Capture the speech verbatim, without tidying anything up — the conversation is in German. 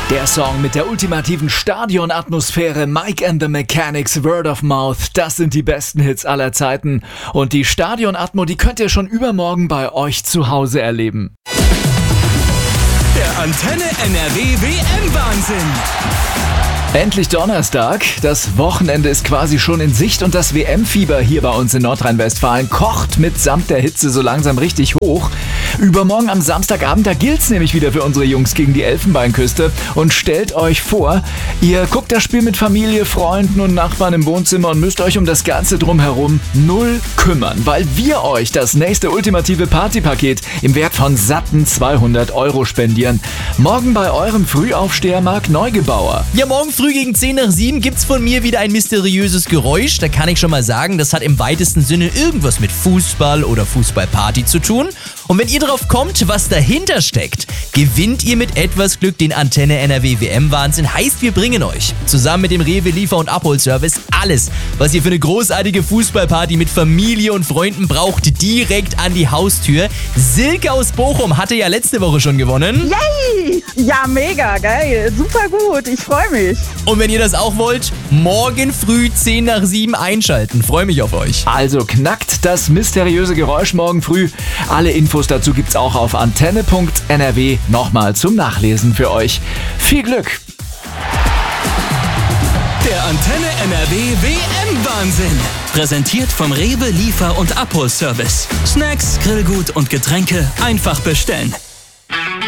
Der Song mit der ultimativen Stadionatmosphäre, Mike and the Mechanics, Word of Mouth, das sind die besten Hits aller Zeiten. Und die Stadionatmo, die könnt ihr schon übermorgen bei euch zu Hause erleben. Der Antenne N R W W M-Wahnsinn. Endlich Donnerstag, das Wochenende ist quasi schon in Sicht und das W M-Fieber hier bei uns in Nordrhein-Westfalen kocht mitsamt der Hitze so langsam richtig hoch. Übermorgen am Samstagabend, da gilt's nämlich wieder für unsere Jungs gegen die Elfenbeinküste. Und stellt euch vor, ihr guckt das Spiel mit Familie, Freunden und Nachbarn im Wohnzimmer und müsst euch um das Ganze drumherum null kümmern, weil wir euch das nächste ultimative Partypaket im Wert von satten zweihundert Euro spendieren. Morgen bei eurem Frühaufsteher Marc Neugebauer. Ja, morgen früh gegen zehn nach sieben gibt's von mir wieder ein mysteriöses Geräusch. Da kann ich schon mal sagen, das hat im weitesten Sinne irgendwas mit Fußball oder Fußballparty zu tun. Und wenn ihr drauf kommt, was dahinter steckt, gewinnt ihr mit etwas Glück den Antenne N R W W M-Wahnsinn. Heißt, wir bringen euch zusammen mit dem Rewe Liefer- und Abholservice alles, was ihr für eine großartige Fußballparty mit Familie und Freunden braucht, direkt an die Haustür. Silke aus Bochum hatte ja letzte Woche schon gewonnen. Yay! Ja, mega, geil. Super gut, ich freue mich. Und wenn ihr das auch wollt, morgen früh zehn nach sieben einschalten. Freue mich auf euch. Also knackt das mysteriöse Geräusch morgen früh. Alle Infos dazu gibt's auch auf antenne punkt n r w nochmal zum Nachlesen für euch. Viel Glück! Der Antenne N R W W M-Wahnsinn. Präsentiert vom Rewe Liefer- und Abholservice. Snacks, Grillgut und Getränke einfach bestellen.